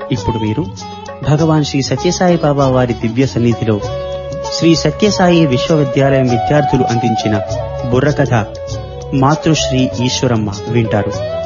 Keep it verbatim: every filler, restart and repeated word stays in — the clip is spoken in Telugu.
ఇప్పుడు మీరు భగవాన్ శ్రీ సత్యసాయి బాబా వారి దివ్య సన్నిధిలో శ్రీ సత్యసాయి విశ్వవిద్యాలయం విద్యార్థులు అందించిన బుర్రకథ మాతృశ్రీ ఈశ్వరమ్మ వింటారు.